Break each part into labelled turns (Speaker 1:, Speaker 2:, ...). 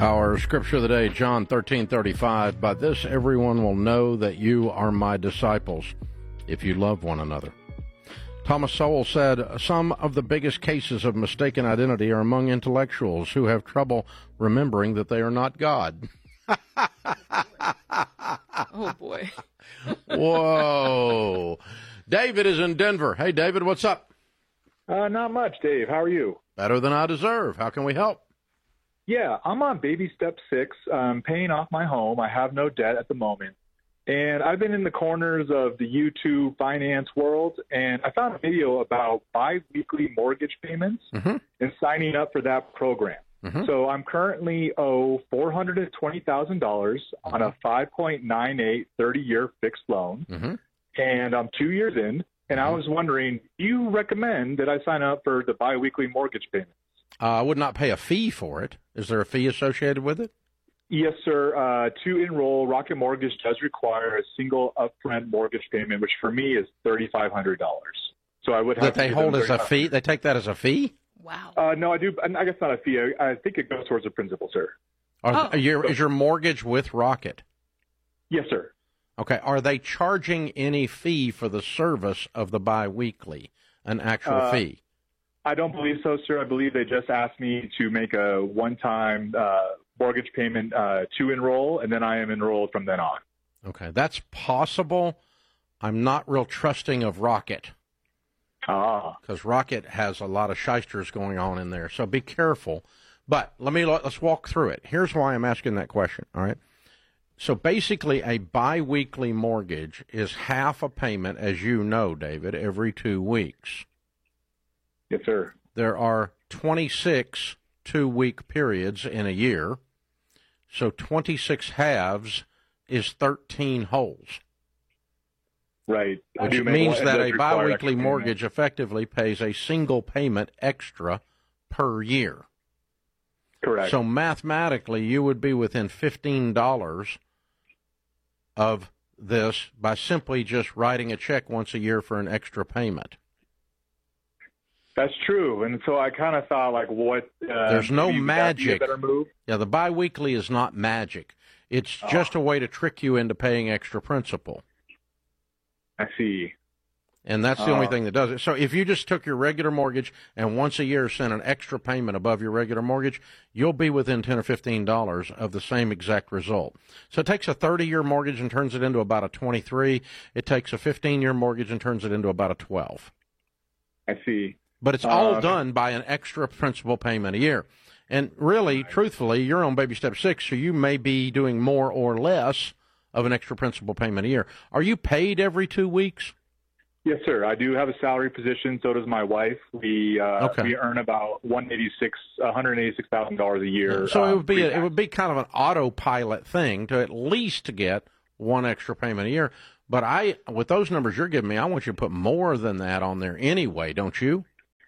Speaker 1: Our scripture of the day, John 13:35. By this everyone will know that you are my disciples, if you love one another. Thomas Sowell said, some of the biggest cases of mistaken identity are among intellectuals who have trouble remembering that they are not God.
Speaker 2: Oh, boy.
Speaker 1: Whoa. David is in Denver. Hey, David, what's up?
Speaker 3: Not much, Dave. How are you?
Speaker 1: Better than I deserve. How can we help?
Speaker 3: Yeah, I'm on baby step 6, paying off my home. I have no debt at the moment. And I've been in the corners of the YouTube finance world, and I found a video about bi-weekly mortgage payments and signing up for that program. So I'm currently owe $420,000 on a 5.98 30-year fixed loan, and I'm 2 years in, and I was wondering, do you recommend that I sign up for the bi-weekly mortgage payments?
Speaker 1: I would not pay a fee for it. Is there a fee associated with it?
Speaker 3: Yes, sir. To enroll, Rocket Mortgage does require a single upfront mortgage payment, which for me is $3,500. So I would have
Speaker 1: that they hold as a fee. They take that as a fee.
Speaker 2: Wow.
Speaker 3: No, I do. I guess not a fee. I think it goes towards the principal, sir.
Speaker 1: Is your mortgage with Rocket?
Speaker 3: Yes, sir.
Speaker 1: Okay. Are they charging any fee for the service of the biweekly, an actual fee?
Speaker 3: I don't believe so, sir. I believe they just asked me to make a one-time mortgage payment to enroll, and then I am enrolled from then on.
Speaker 1: Okay, that's possible. I'm not real trusting of Rocket. Because Rocket has a lot of shysters going on in there, so be careful. But let's walk through it. Here's why I'm asking that question, all right? So basically a biweekly mortgage is half a payment, as you know, David, every 2 weeks.
Speaker 3: Yes, sir.
Speaker 1: There are 26 two-week periods in a year, so 26 halves is 13 wholes.
Speaker 3: Right.
Speaker 1: Which means that a biweekly mortgage effectively pays a single payment extra per year.
Speaker 3: Correct.
Speaker 1: So mathematically, you would be within $15 of this by simply just writing a check once a year for an extra payment.
Speaker 3: That's true, and so I kind of thought, like, what?
Speaker 1: There's no magic.
Speaker 3: A better move?
Speaker 1: Yeah, the biweekly is not magic. It's just a way to trick you into paying extra principal.
Speaker 3: I see.
Speaker 1: And that's the only thing that does it. So if you just took your regular mortgage and once a year sent an extra payment above your regular mortgage, you'll be within $10 or $15 of the same exact result. So it takes a 30-year mortgage and turns it into about a 23. It takes a 15-year mortgage and turns it into about a 12.
Speaker 3: I see.
Speaker 1: But it's all done by an extra principal payment a year. And really, truthfully, you're on baby step 6, so you may be doing more or less of an extra principal payment a year. Are you paid every 2 weeks?
Speaker 3: Yes, sir. I do have a salary position. So does my wife. We earn about $186,000 a year.
Speaker 1: So it would be kind of an autopilot thing to at least get one extra payment a year. But with those numbers you're giving me, I want you to put more than that on there anyway, don't you?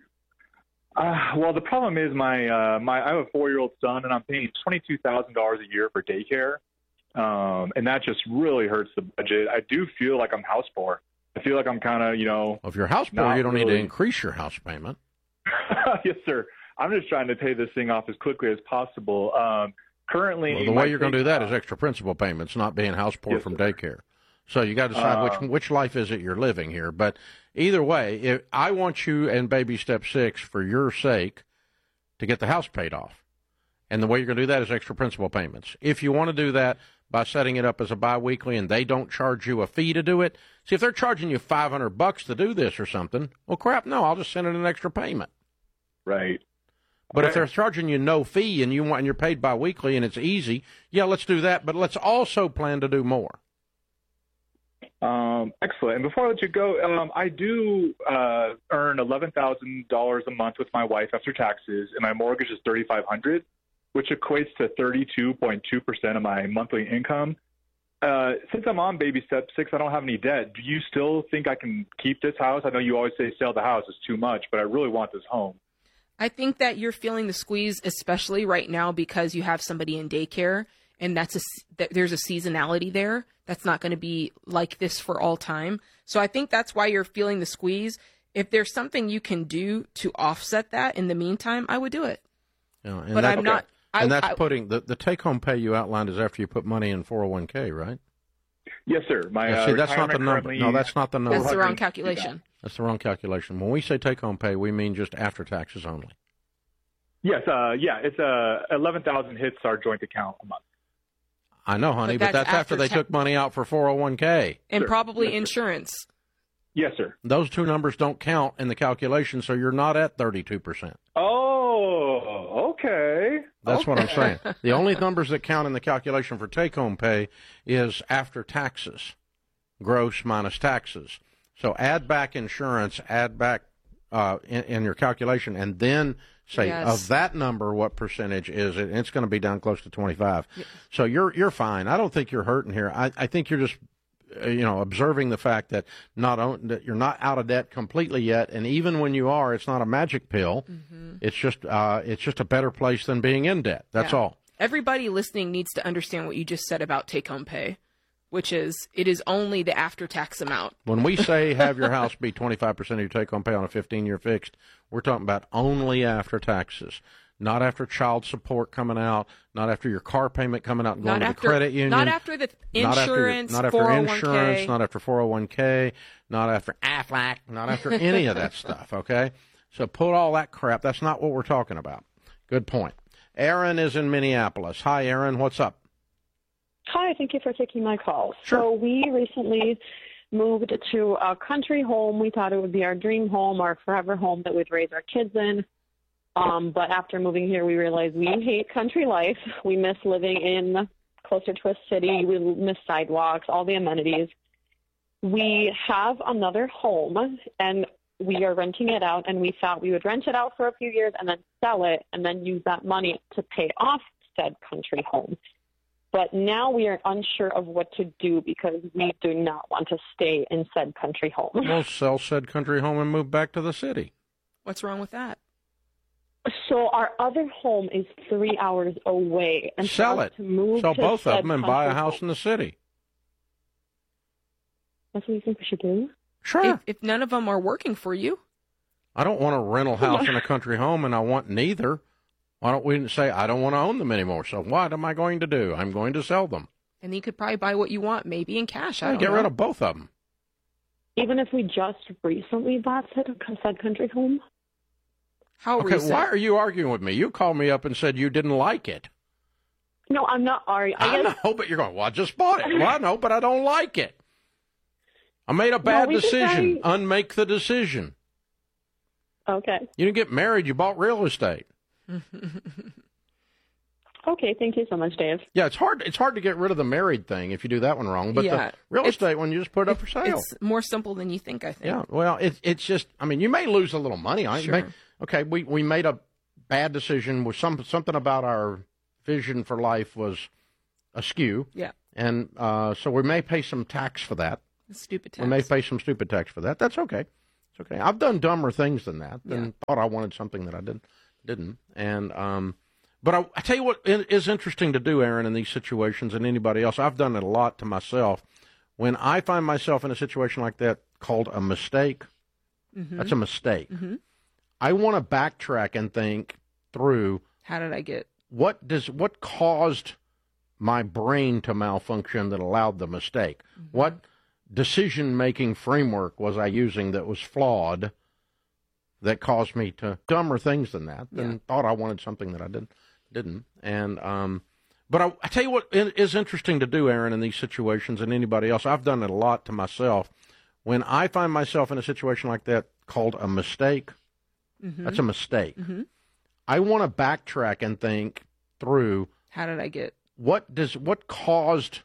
Speaker 3: Well, the problem is I have a 4-year-old son, and I'm paying $22,000 a year for daycare, and that just really hurts the budget. I do feel like I'm house poor. I feel like I'm kind of, Well,
Speaker 1: if you're house poor, you don't need to increase your house payment.
Speaker 3: Yes, sir. I'm just trying to pay this thing off as quickly as possible. Currently,
Speaker 1: the way you're going to do that is extra principal payments, not being house poor from daycare. So you got to decide which life is it you're living here. But either way, I want you in baby step 6 for your sake to get the house paid off. And the way you're going to do that is extra principal payments. If you want to do that by setting it up as a biweekly and they don't charge you a fee to do it, see, if they're charging you $500 to do this or something, well, crap, no, I'll just send it an extra payment.
Speaker 3: Right.
Speaker 1: But if they're charging you no fee and you're paid biweekly and it's easy, yeah, let's do that. But let's also plan to do more.
Speaker 3: Excellent. And before I let you go, I do earn $11,000 a month with my wife after taxes, and my mortgage is $3,500, which equates to 32.2% of my monthly income. Since I'm on baby step 6, I don't have any debt. Do you still think I can keep this house? I know you always say sell the house is too much, but I really want this home.
Speaker 2: I think that you're feeling the squeeze, especially right now because you have somebody in daycare, and there's a seasonality there. That's not going to be like this for all time. So I think that's why you're feeling the squeeze. If there's something you can do to offset that in the meantime, I would do it.
Speaker 1: Yeah,
Speaker 2: but
Speaker 1: And that's putting the take-home pay you outlined is after you put money in 401k, right?
Speaker 3: Yes, sir.
Speaker 1: See, that's not the number. No, that's not the number.
Speaker 2: That's the wrong calculation.
Speaker 1: That's the wrong calculation. When we say take-home pay, we mean just after taxes only.
Speaker 3: Yes, it's 11,000 hits our joint account a month.
Speaker 1: I know, honey, but that's after they took money out for 401k.
Speaker 2: And
Speaker 3: Sure.
Speaker 2: probably
Speaker 3: Yes,
Speaker 2: insurance.
Speaker 3: Yes, sir.
Speaker 1: Those two numbers don't count in the calculation, so you're not at 32%.
Speaker 3: Oh, okay.
Speaker 1: That's what I'm saying. The only numbers that count in the calculation for take-home pay is after taxes, gross minus taxes. So add back insurance, add back in your calculation, and then say of that number what percentage is it. And it's going to be down close to 25. Yeah. So you're fine. I don't think you're hurting here. I think you're just observing the fact that that you're not out of debt completely yet, and even when you are, it's not a magic pill. Mm-hmm. It's just a better place than being in debt. That's all. Everybody
Speaker 2: listening needs to understand what you just said about take-home pay, which is it is only the after-tax amount.
Speaker 1: When we say have your house be 25% of your take-home pay on a 15-year fixed, we're talking about only after taxes. Not after child support coming out, not after your car payment coming out and going to the credit union.
Speaker 2: Not after the insurance,
Speaker 1: not after
Speaker 2: 401k.
Speaker 1: Insurance, not after 401k, not after AFLAC, not after any of that stuff, okay? So put all that crap. That's not what we're talking about. Good point. Aaron is in Minneapolis. Hi, Aaron. What's up?
Speaker 4: Hi. Thank you for taking my call.
Speaker 1: Sure.
Speaker 4: So we recently moved to a country home. We thought it would be our dream home, our forever home that we'd raise our kids in. But after moving here, we realized we hate country life. We miss living in closer to a city. We miss sidewalks, all the amenities. We have another home, and we are renting it out, and we thought we would rent it out for a few years and then sell it and then use that money to pay off said country home. But now we are unsure of what to do because we do not want to stay in said country home.
Speaker 1: Well, sell said country home and move back to the city.
Speaker 2: What's wrong with that?
Speaker 4: So our other home is 3 hours away. And
Speaker 1: sell it. Sell both of them and buy a house in the city.
Speaker 4: That's what you think we should do?
Speaker 1: Sure.
Speaker 2: If none of them are working for you.
Speaker 1: I don't want a rental house and a country home, and I want neither. Why don't we say I don't want to own them anymore? So what am I going to do? I'm going to sell them.
Speaker 2: And you could probably buy what you want, maybe in cash. I don't
Speaker 1: know.
Speaker 2: Get
Speaker 1: rid of both of them.
Speaker 4: Even if we just recently bought said country home?
Speaker 2: How recent?
Speaker 1: Why are you arguing with me? You called me up and said you didn't like it.
Speaker 4: No, I'm not arguing.
Speaker 1: I know, but you're going, well, I just bought it. Well, I know, but I don't like it. I made a bad decision. Unmake the decision.
Speaker 4: Okay.
Speaker 1: You didn't get married. You bought real estate.
Speaker 4: Okay, thank you so much, Dave.
Speaker 1: Yeah, it's hard to get rid of the married thing if you do that one wrong. But the real estate one, you just put it up for sale.
Speaker 2: It's more simple than you think, I think.
Speaker 1: Yeah, well, it's just, I mean, you may lose a little money on it.
Speaker 2: Sure.
Speaker 1: Okay, we made a bad decision with something about our vision for life was askew.
Speaker 2: Yeah.
Speaker 1: And so we may pay some tax for that.
Speaker 2: Stupid tax.
Speaker 1: We may pay some stupid tax for that. That's okay. It's okay. I've done dumber things than that and thought I wanted something that I didn't. And but I tell you what is interesting to do, Aaron, in these situations and anybody else. I've done it a lot to myself. When I find myself in a situation like that called a mistake, that's a mistake. Mm-hmm. I want to backtrack and think through.
Speaker 2: How did I get?
Speaker 1: What caused my brain to malfunction that allowed the mistake? Mm-hmm. What decision-making framework was I using that was flawed that caused me to dumber things than that and thought I wanted something that I didn't. And but I tell you what is interesting to do, Aaron, in these situations and anybody else. I've done it a lot to myself. When I find myself in a situation like that called a mistake, that's a mistake. Mm-hmm. I want to backtrack and think through.
Speaker 2: How did I get?
Speaker 1: What caused